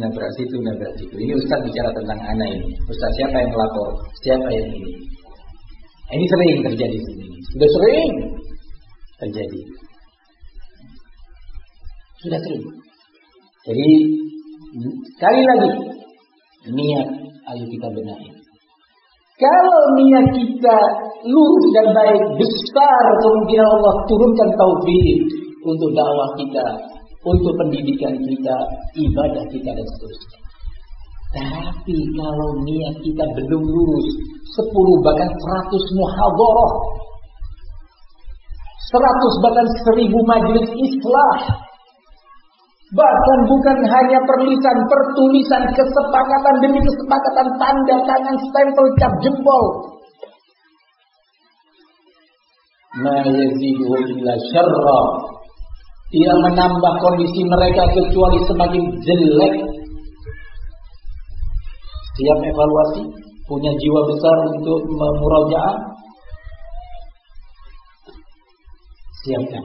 nabrak situ. Ini Ustaz bicara tentang anak ini. Ustaz siapa yang melapor? Siapa yang ini? Ini sering terjadi di sini. Sudah sering terjadi. Sudah sering. Jadi sekali lagi niat ayo kita benahi. Kalau niat kita lurus dan baik, besar kemungkinan Allah turunkan taufik untuk dakwah kita, untuk pendidikan kita, ibadah kita dan seterusnya. Tapi kalau niat kita belum lurus, 10 bahkan 100 muhadharah, 100 bahkan 1000 majelis islah, bahkan bukan hanya perlisan, pertulisan, kesepakatan demi kesepakatan, tanda tangan, stempel, cap jempol, ma yaziduhu illa syarra, tidak menambah kondisi mereka kecuali semakin jelek. Siap evaluasi, punya jiwa besar untuk memurajaah, siapkan.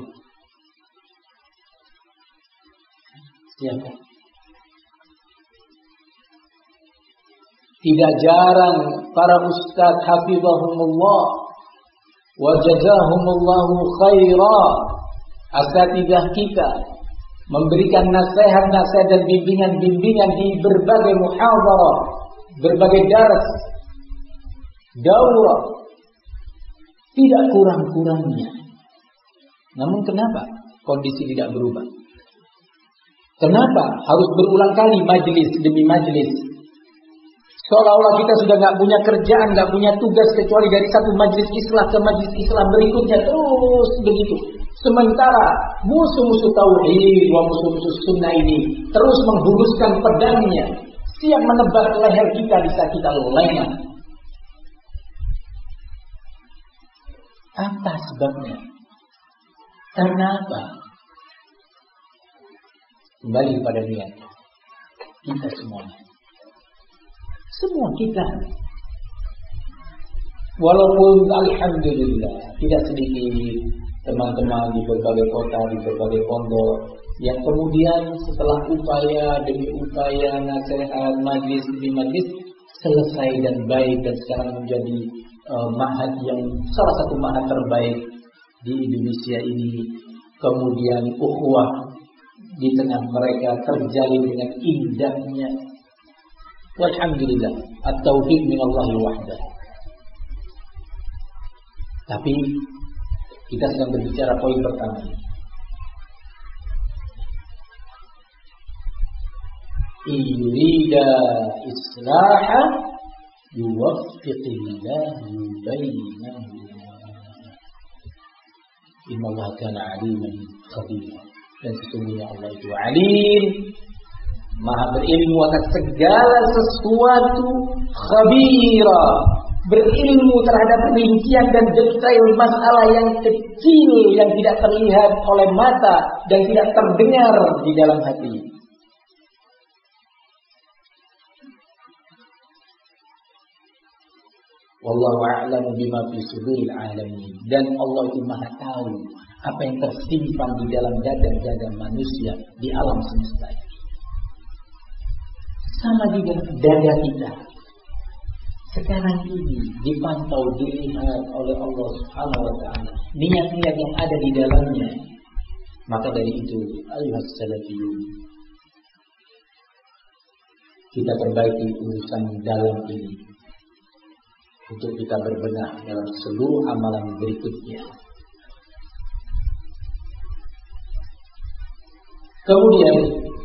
Tidak jarang para ustaz hafizahumullah wa jazahumullahu khaira, asatidzah kita memberikan nasihat-nasihat dan bimbingan-bimbingan di berbagai muhadharah, berbagai dars, daurah, tidak kurang-kurangnya. Namun kenapa kondisi tidak berubah? Kenapa harus berulang kali majelis demi majelis? Seolah-olah kita sudah nggak punya kerjaan, nggak punya tugas kecuali dari satu majelis islah ke majelis islah berikutnya, terus begitu. Sementara musuh-musuh tauhid, musuh-musuh sunnah ini terus menghunuskan pedangnya, siap menebas leher kita di saat kita lengah. Apa sebabnya? Kenapa? Kembali kepada niat kita semuanya. Semua kita. Walaupun alhamdulillah tidak sedikit teman-teman di berbagai kota, di berbagai pondok yang kemudian setelah upaya demi upaya, nasihat, majlis demi majlis selesai dan baik dan sekarang menjadi ma'had yang salah satu ma'had terbaik di Indonesia ini. Kemudian ukhuwah di tengah mereka terjalin dengan indahnya. Walhamdulillah, at-taufiq min Allah wahdah. Tapi kita sedang berbicara poin pertama. Yurida islaha yuwaffiqillahu bainahuma. Inna Allah kana aliman khabira. Dan sesungguhnya Allah itu alim, maha berilmu atas segala sesuatu, khabira, berilmu terhadap rincian dan detail masalah yang kecil yang tidak terlihat oleh mata dan tidak terdengar di dalam hati. Wallahu a'lamu bima fi suduril alamin. Dan Allah itu maha tahu apa yang tersimpan di dalam dada-dada manusia di alam semesta ini. Sama juga dada kita sekarang ini dipantau, dilihat oleh Allah Subhanahu wa taala, niat-niat yang ada di dalamnya. Maka dari itu, ayyuhas salafiyun, kita perbaiki urusan dalam ini untuk kita berbenah dalam seluruh amalan berikutnya. Kemudian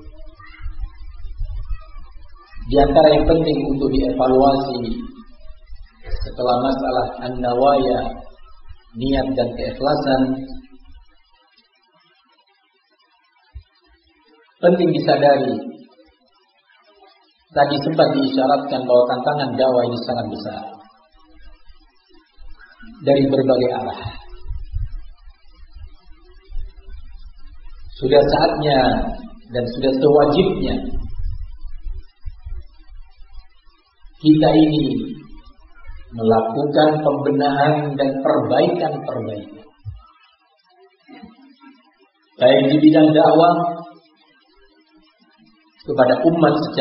di antara yang penting untuk dievaluasi setelah masalah an-nawaya, niat dan keikhlasan, penting disadari, tadi sempat diisyaratkan bahwa tantangan dakwah ini sangat besar dari berbagai arah. Sudah saatnya dan sudah sewajibnya kita ini melakukan pembenahan dan perbaikan-perbaikan, baik di bidang dakwah kepada umat secara